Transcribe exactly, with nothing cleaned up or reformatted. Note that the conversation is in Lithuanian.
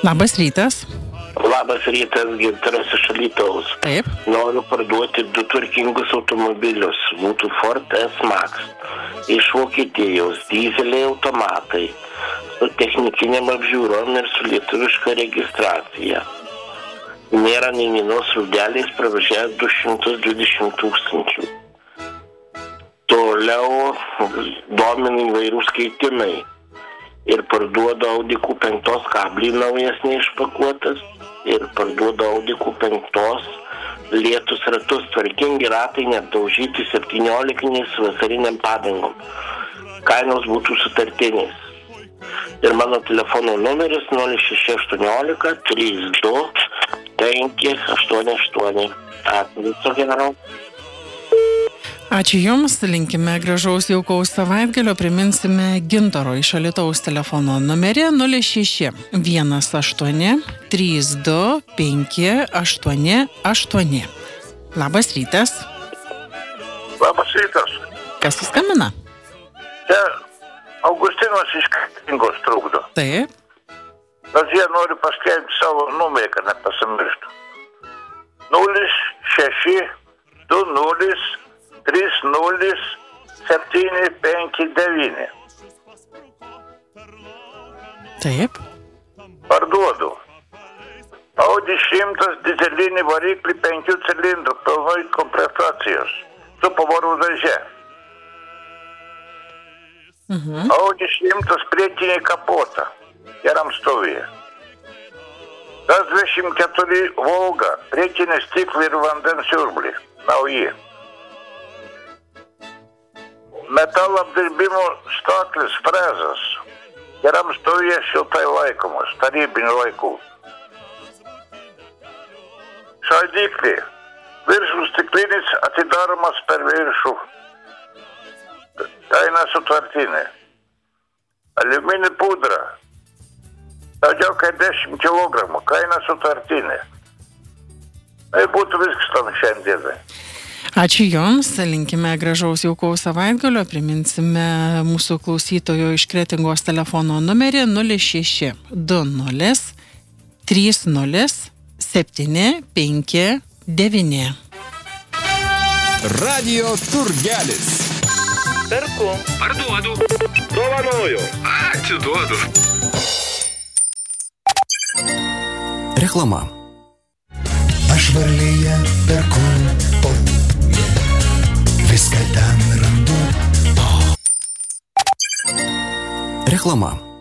Labas rytas. Labas rytas, Gintaras iš Alytaus. Taip. Noriu parduoti du tvarkingus automobilius. Būtų Ford S-Max. Iš Vokietijos dyzeliai automatai. Su technikiniam apžiūrom ir su lietuviška registracija. Nėra nei vienos rūdelės, pravažiavę du šimtus dvidešimt tūkstančių. Toliau domina įvairūs keitimai. Ir parduoda Audi Q penki kablį naujas neišpakuotas. Ir parduoda Audi Q penki lietus ratus, tvarkingi ratai, nedaužyti septyniolikiniais vasariniam padangom. Kainos būtų sutartinės. Ir mano telefono numeris nulis šeši aštuoniolika trys du penki aštuoni aštuoni. Ačiū, general. Ačiū Jums, linkime gražaus jaukaus savaitgalio, priminsime Gintaro iš Alytaus telefono numerį nulis šeši vienas aštuoni trys du penki aštuoni aštuoni. Labas rytas. Labas rytas. Kas skambina? Čia Augustinas iš Kretingos trukdo. Taip. Nors jie nori paskelbti savo numerį, kad nepasimirštų. nulis šeši du nulis trys nulis septyni penki devyni. Taip. Parduodu. Audi šimtas dizelinį variklį penkių cilindrų pilnai komplektacijos su pavarų daže. Mhm. Audi šimtas priekinį kapotą geram stovyje. Tas dvidešimt keturi Volga, priekinį stiklą ir vandens siurblį, nauji. Metalo apdirbimo staklis frezas, geram stovyje šiltai laikomas, tarybinių laikų. Šaldyklį, viršų stiklinis atidaromas per viršų, kaina sutvartinė. Aliuminį pudra, daugiau kaip dešimt kilogramų, kaina sutvartinė. Tai būtų viskas tam šiandienai. Ačiū Jums, linkime gražaus jaukaus savaitgalio, priminsime mūsų klausytojo iš Kretingos telefono numerį nulis šeši du nulis trys nulis septyni penki devyni. Radio turgelis. Perku. Parduodu. Dovanoju. Atiduodu. Reklama. Aš varlėje perku, o viską ten randu. Reklama.